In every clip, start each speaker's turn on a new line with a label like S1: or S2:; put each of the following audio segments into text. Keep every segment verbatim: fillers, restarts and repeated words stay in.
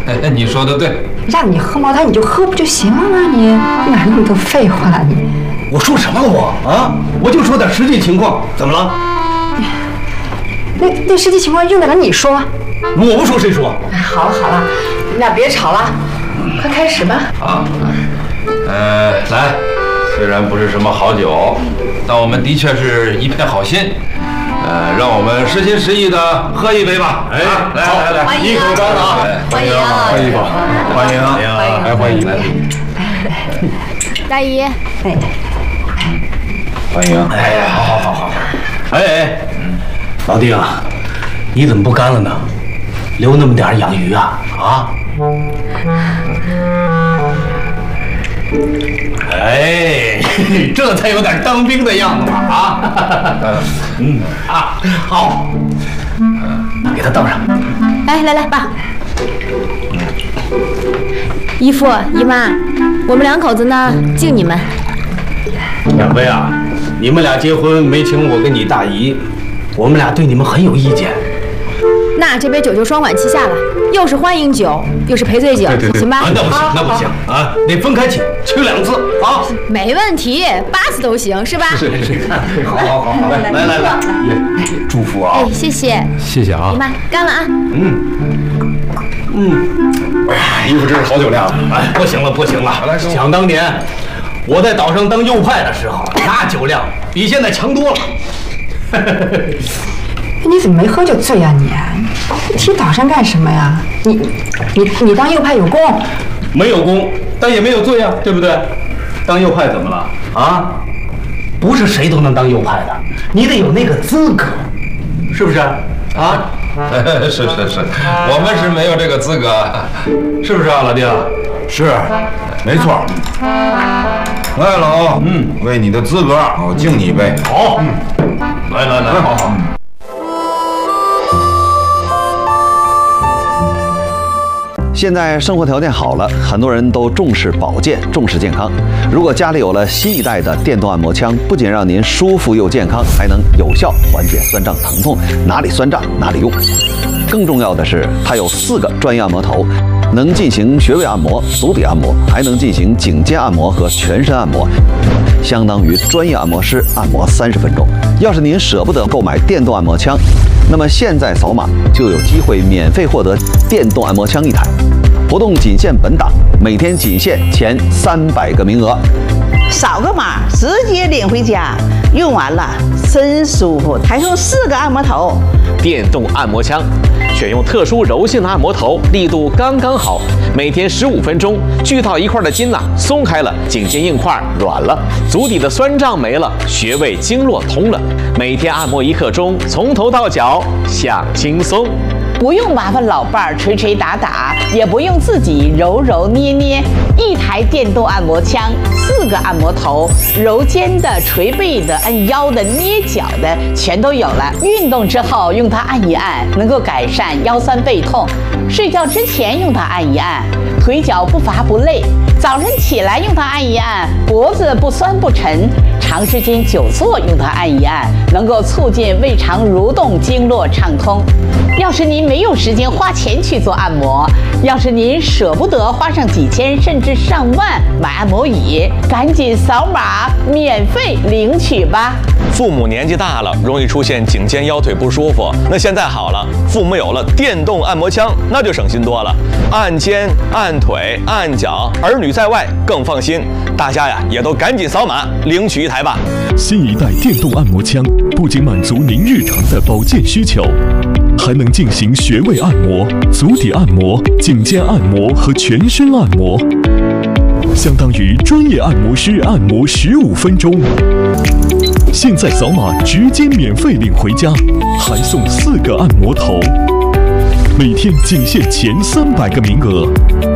S1: 哎，你说的对，
S2: 让你喝茅台你就喝不就行了吗？你哪那么多废话你？
S3: 我说什么了我啊？我就说点实际情况，怎么了？
S2: 那那实际情况用得着你说？
S3: 我不说谁说？
S2: 哎，好了好了，你俩别吵了，快开始吧。
S1: 好，呃，来，虽然不是什么好酒，但我们的确是一片好心。呃，让我们实心实意的喝一杯吧！哎，来来来，
S4: 一口干了啊！
S1: 欢迎
S3: 欢迎欢迎欢迎来欢迎！
S4: 大姨，
S2: 哎，
S3: 欢迎！哎呀，好好好好！哎哎，老弟啊，你怎么不干了呢？留那么点养鱼啊啊！哎，这才有点当兵的样子嘛啊！嗯啊，好，那给他倒上。
S4: 哎，来来，爸。姨父姨妈，我们两口子呢，敬你们。
S3: 两位啊，你们俩结婚没请我跟你大姨，我们俩对你们很有意见。
S4: 那这杯酒就双管齐下了，又是欢迎酒，又是赔罪酒，行吧？
S3: 啊，那不行，那不行啊，得分开请，请两次啊。
S4: 没问题，八次都行，是吧？
S3: 是是，好好好好，来来来来，祝福啊！
S4: 哎，谢谢，
S3: 谢谢啊！
S4: 姨妈干了啊！
S3: 嗯嗯，哎呀，姨夫真是好酒量！哎，不行了不行了，想当年我在岛上当右派的时候，那酒量比现在强多了。
S2: 你怎么没喝就醉啊你？你提岛上干什么呀？你你你当右派有功？
S3: 没有功，但也没有罪啊，对不对？当右派怎么了啊？不是谁都能当右派的，你得有那个资格，是不是啊？
S1: 是是是，我们是没有这个资格，是不是啊，老弟？
S5: 是，没错。来了啊，嗯，为你的资格，我敬你一杯。
S3: 好，嗯，来来来，好好。
S6: 现在生活条件好了，很多人都重视保健，重视健康。如果家里有了新一代的电动按摩枪，不仅让您舒服又健康，还能有效缓解酸胀疼痛，哪里酸胀哪里用。更重要的是，它有四个专业按摩头，能进行穴位按摩、足底按摩，还能进行颈肩按摩和全身按摩，相当于专业按摩师按摩三十分钟。要是您舍不得购买电动按摩枪，那么现在扫码就有机会免费获得电动按摩枪一台。活动仅限本档，每天仅限前三百个名额。
S7: 扫个码直接领回家，用完了真舒服，还送四个按摩头。
S8: 电动按摩枪，选用特殊柔性的按摩头，力度刚刚好，每天十五分钟，聚到一块的筋呐、啊、松开了，颈肩硬块软了，足底的酸胀没了，穴位经络通了，每天按摩一刻钟，从头到脚享轻松。
S7: 不用麻烦老伴儿捶捶打打，也不用自己揉揉捏捏，一台电动按摩枪，四个按摩头，揉肩的、捶背的、按腰的、捏脚的，全都有了。运动之后用它按一按，能够改善腰酸背痛；睡觉之前用它按一按，腿脚不乏不累；早晨起来用它按一按，脖子不酸不沉；长时间久坐用它按一按，能够促进胃肠蠕动、经络畅通。要是您没有时间花钱去做按摩，要是您舍不得花上几千甚至上万买按摩椅，赶紧扫码免费领取吧。
S8: 父母年纪大了，容易出现颈肩腰腿不舒服，那现在好了，父母有了电动按摩枪，那就省心多了，按肩、按腿、按脚，儿女在外更放心。大家呀，也都赶紧扫码领取一台吧。
S9: 新一代电动按摩枪不仅满足您日常的保健需求，还能进行穴位按摩、足底按摩、颈肩按摩和全身按摩，相当于专业按摩师按摩十五分钟。现在扫码直接免费领回家，还送四个按摩头，每天仅限前三百个名额。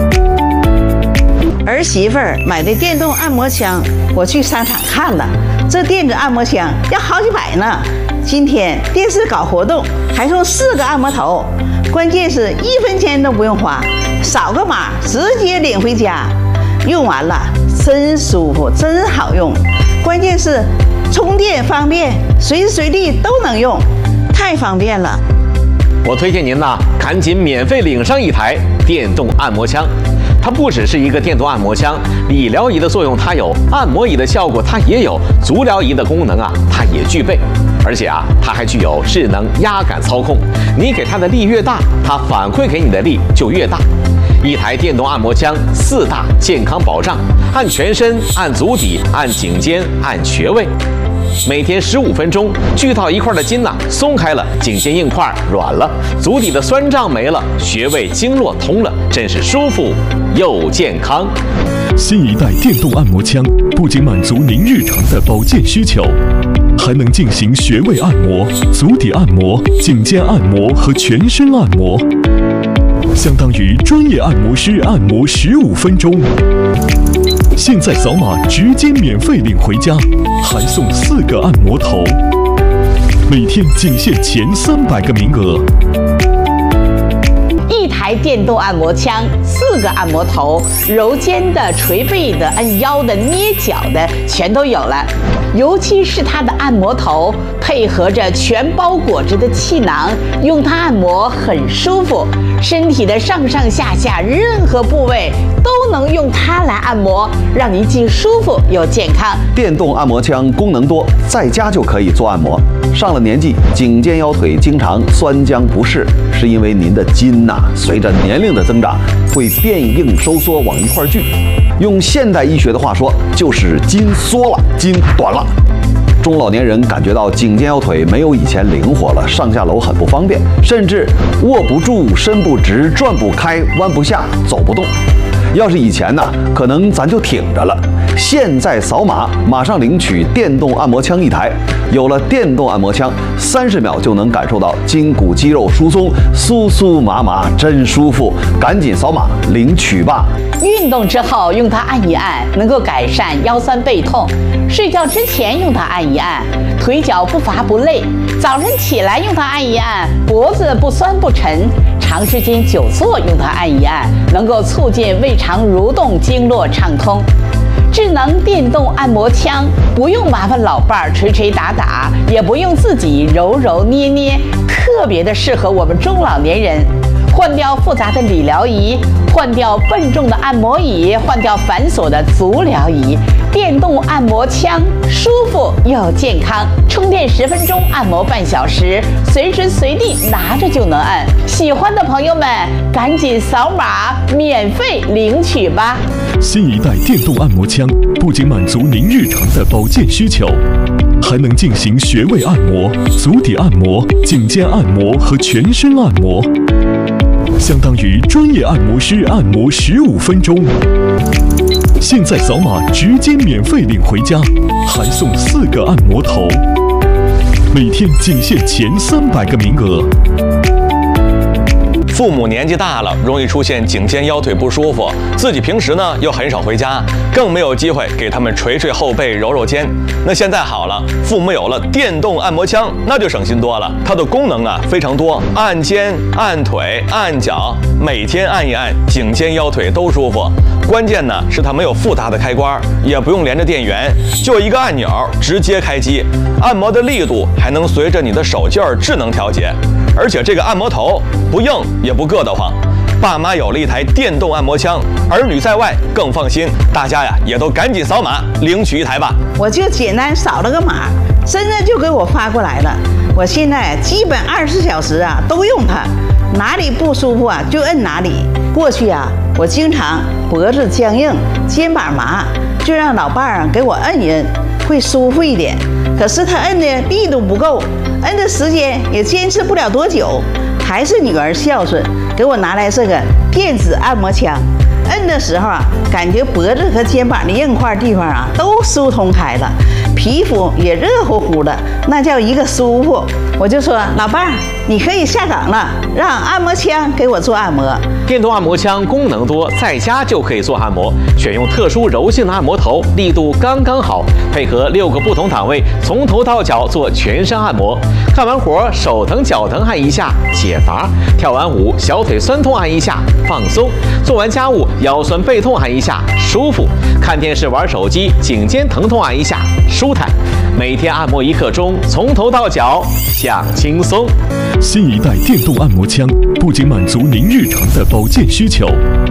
S7: 儿媳妇儿买的电动按摩枪，我去商场看了，这电子按摩枪要好几百呢。今天电视搞活动，还送四个按摩头，关键是一分钱都不用花，扫个码直接领回家，用完了真舒服，真好用。关键是充电方便，随时随地都能用，太方便了。
S8: 我推荐您呢，赶紧免费领上一台电动按摩枪。它不只是一个电动按摩枪，理疗仪的作用它有，按摩仪的效果它也有，足疗仪的功能啊它也具备，而且啊它还具有智能压感操控，你给它的力越大，它反馈给你的力就越大。一台电动按摩枪，四大健康保障：按全身、按足底、按颈肩、按穴位。每天十五分钟，聚到一块的筋呐、啊、松开了，颈肩硬块软了，足底的酸胀没了，穴位经络通了，真是舒服又健康。
S9: 新一代电动按摩枪不仅满足您日常的保健需求，还能进行穴位按摩、足底按摩、颈肩按摩和全身按摩，相当于专业按摩师按摩十五分钟。现在扫码直接免费领回家，还送四个按摩头，每天仅限前三百个名额。
S7: 一台电动按摩枪，四个按摩头，揉肩的、捶背的、按腰的、捏脚的，全都有了。尤其是它的按摩头，配合着全包裹着的气囊，用它按摩很舒服。身体的上上下下任何部位都能用它来按摩，让你既舒服又健康。
S6: 电动按摩枪功能多，在家就可以做按摩。上了年纪，颈肩腰腿经常酸僵不适，是因为您的筋呐、啊，随着年龄的增长，会变硬收缩往一块聚。用现代医学的话说，就是筋缩了，筋短了。中老年人感觉到颈肩腰腿没有以前灵活了，上下楼很不方便，甚至握不住、伸不直、转不开、弯不下、走不动。要是以前呢，可能咱就挺着了。现在扫码，马上领取电动按摩枪一台。有了电动按摩枪，三十秒就能感受到筋骨肌肉疏松，酥酥麻麻，真舒服。赶紧扫码领取吧！
S7: 运动之后用它按一按，能够改善腰酸背痛；睡觉之前用它按一按，腿脚不乏不累；早晨起来用它按一按，脖子不酸不沉；长时间久坐用它按一按，能够促进胃肠蠕动，经络畅通。智能电动按摩枪不用麻烦老伴儿捶捶打打，也不用自己揉揉捏捏，特别的适合我们中老年人。换掉复杂的理疗仪，换掉笨重的按摩椅，换掉繁琐的足疗仪，电动按摩枪舒服又健康，充电十分钟，按摩半小时，随时随地拿着就能按。喜欢的朋友们，赶紧扫码免费领取吧！
S9: 新一代电动按摩枪不仅满足您日常的保健需求，还能进行穴位按摩、足底按摩、颈肩按摩和全身按摩，相当于专业按摩师按摩十五分钟。现在扫码直接免费领回家，还送四个按摩头，每天仅限前三百个名额。
S8: 父母年纪大了，容易出现颈肩腰腿不舒服，自己平时呢又很少回家，更没有机会给他们捶捶后背、揉揉肩。那现在好了，父母有了电动按摩枪，那就省心多了。它的功能啊非常多，按肩、按腿、按脚，每天按一按，颈肩腰腿都舒服。关键呢是它没有复杂的开关，也不用连着电源，就一个按钮直接开机。按摩的力度还能随着你的手劲儿智能调节，而且这个按摩头不硬也不硌得慌。爸妈有了一台电动按摩枪，儿女在外更放心。大家呀也都赶紧扫码领取一台吧。
S10: 我就简单扫了个码，真的就给我发过来了。我现在基本二十四小时啊都用它，哪里不舒服啊就摁哪里。过去啊我经常脖子僵硬、肩膀麻，就让老伴儿啊给我摁一摁，会舒服一点。可是他摁的力度不够，摁的时间也坚持不了多久。还是女儿孝顺，给我拿来这个电子按摩枪。摁的时候啊，感觉脖子和肩膀的硬块地方啊都疏通开了，皮肤也热乎乎的，那叫一个舒服。我就说老伴儿，你可以下岗了，让按摩枪给我做按摩。
S8: 电动按摩枪功能多，在家就可以做按摩，选用特殊柔性的按摩头，力度刚刚好，配合六个不同档位，从头到脚做全身按摩。干完活手疼脚疼按一下解乏，跳完舞小腿酸痛按一下放松，做完家务腰酸背痛按一下舒服，看电视玩手机颈肩疼痛按一下舒舒坦。每天按摩一刻钟，从头到脚享轻松。
S9: 新一代电动按摩枪不仅满足您日常的保健需求，